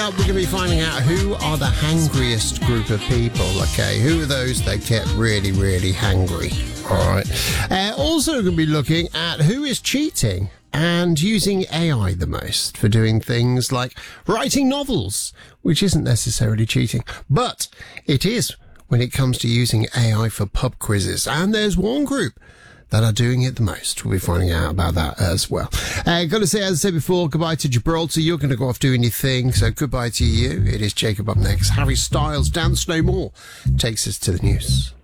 We're going to be finding out who are the hangriest group of people, okay? Who are those that get really, really hangry? All right. Also going to be looking at who is cheating and using AI the most for doing things like writing novels, which isn't necessarily cheating, but it is when it comes to using AI for pub quizzes. And there's one group that are doing it the most. We'll be finding out about that as well. Got to say, as I said before, goodbye to Gibraltar. You're going to go off doing your thing, so goodbye to you. It is Jacob up next. Harry Styles, Dance No More, takes us to the news.